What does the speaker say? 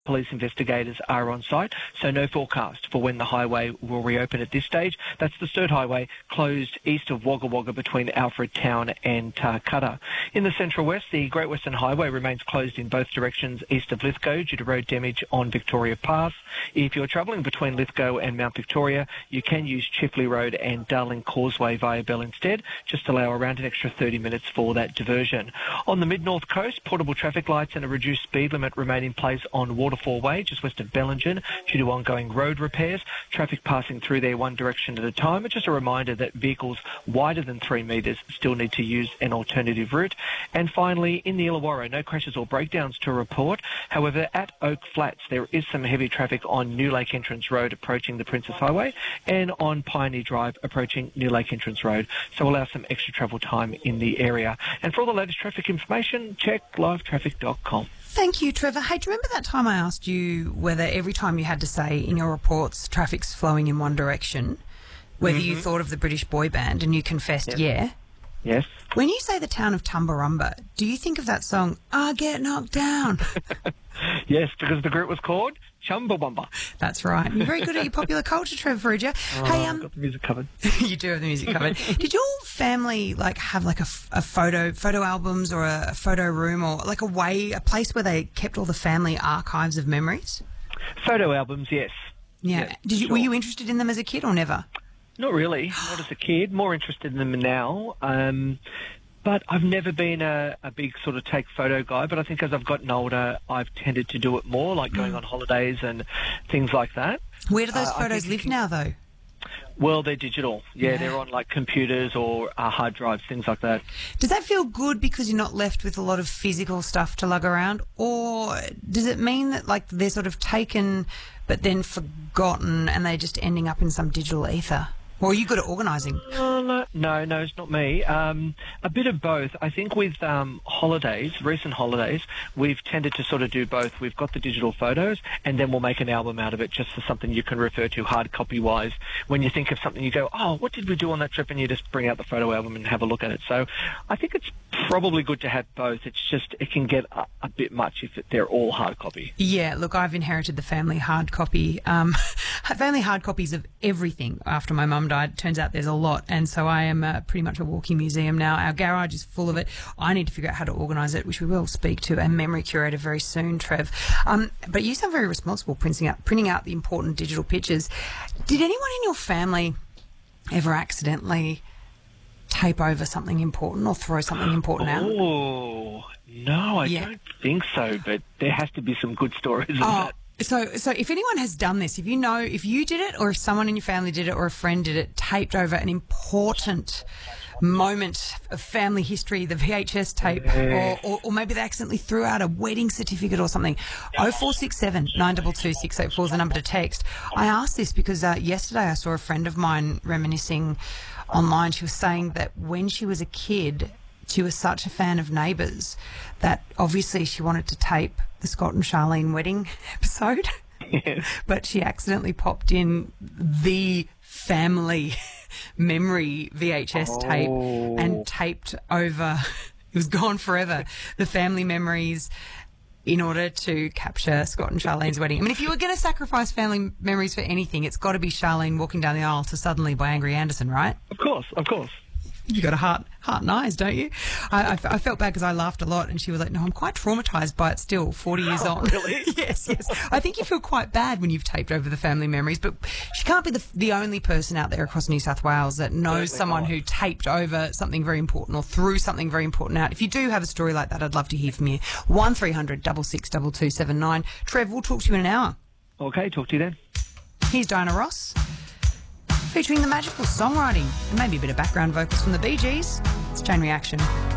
Police investigators are on site, so no forecast for when the highway will reopen at this stage. That's the Sturt Highway, closed east of Wagga Wagga between Alfred Town and Tarcutta. In the Central West, the Great Western Highway remains closed in both directions east of Lithgow due to road damage on Victoria Pass. If you're travelling between Lithgow and Mount Victoria, you can use Chifley Road and Darling Causeway via Bell instead. Just allow around an extra 30 minutes for that diversion. On the mid-north coast, portable traffic lights and a reduced speed limit remain in place on Waterfall Way, just west of Bellingen, due to ongoing road repairs. Traffic passing through there one direction at a time. It's just a reminder that vehicles wider than 3 metres still need to use an alternative route. And finally, in the Illawarra, no crashes or breakdowns to report. However, at Oak Flats, there is some heavy traffic on New Lake Entrance Road approaching the Princess Highway and on Pioneer Drive approaching New Lake Entrance Road. So allow some extra travel time in the area. And for all the latest traffic information, check livetraffic.com. Thank you, Trevor. Hey, do you remember that time I asked you whether every time you had to say in your reports traffic's flowing in one direction, whether you thought of the British boy band, and you confessed yeah? Yes. When you say the town of Tumbarumba, do you think of that song, I Get Knocked Down? Yes, because the group was called Chumbawamba. That's right. You're very good at your popular culture, Trevor Farrugia. Hey, I've got the music covered. You do have the music covered. Did your family have a photo albums or a photo room or a place where they kept all the family archives of memories? Photo albums, yes. Yeah. Yes, Were you interested in them as a kid or never? Not really. Not as a kid. More interested in them now. But I've never been a big sort of take photo guy, but I think as I've gotten older, I've tended to do it more, like going on holidays and things like that. Where do those photos live now, though? Well, they're digital. Yeah, they're on like computers or hard drives, things like that. Does that feel good because you're not left with a lot of physical stuff to lug around? Or does it mean that they're sort of taken but then forgotten and they're just ending up in some digital ether? Or are you good at organising? No, it's not me. A bit of both. I think with recent holidays, we've tended to sort of do both. We've got the digital photos, and then we'll make an album out of it just for something you can refer to hard copy-wise. When you think of something, you go, oh, what did we do on that trip? And you just bring out the photo album and have a look at it. So I think it's probably good to have both. It's just it can get a bit much if they're all hard copy. Yeah, look, I've inherited the family hard copy. Family hard copies of everything after my mum died. Turns out there's a lot, and so I am pretty much a walking museum now. Our garage is full of it. I need to figure out how to organise it, which we will speak to a memory curator very soon, Trev. But you sound very responsible printing out the important digital pictures. Did anyone in your family ever accidentally tape over something important or throw something important out? Oh, no, I don't think so, but there has to be some good stories of that. So if anyone has done this, if you did it or if someone in your family did it or a friend did it, taped over an important moment of family history, the VHS tape, or maybe they accidentally threw out a wedding certificate or something, 0467 922 684 is the number to text. I asked this because yesterday I saw a friend of mine reminiscing online. She was saying that when she was a kid, she was such a fan of Neighbours that obviously she wanted to tape the Scott and Charlene wedding episode, but she accidentally popped in the family memory VHS tape and taped over, it was gone forever, the family memories in order to capture Scott and Charlene's wedding. I mean, if you were going to sacrifice family memories for anything, it's got to be Charlene walking down the aisle to Suddenly by Angry Anderson, right? Of course. You got a heart and eyes, don't you? I felt bad because I laughed a lot, and she was like, "No, I'm quite traumatised by it still, 40 years on." Really? Yes. I think you feel quite bad when you've taped over the family memories, but she can't be the only person out there across New South Wales that knows someone who taped over something very important or threw something very important out. If you do have a story like that, I'd love to hear from you. 1300 66 2279. Trev, we'll talk to you in an hour. Okay, talk to you then. Here's Diana Ross, featuring the magical songwriting and maybe a bit of background vocals from the Bee Gees. It's Chain Reaction.